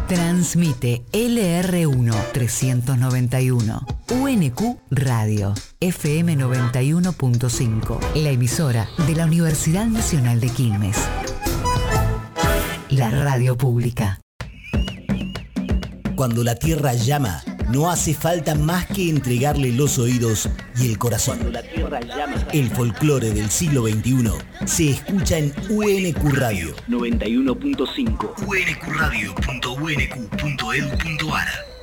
Transmite LR1 391. UNQ Radio. FM 91.5. La emisora de la Universidad Nacional de Quilmes. La radio pública. Cuando la tierra llama, no hace falta más que entregarle los oídos y el corazón. Cuando la tierra llama. El folclore del siglo XXI se escucha en UNQ Radio 91.5. unqradio.unq.edu.ar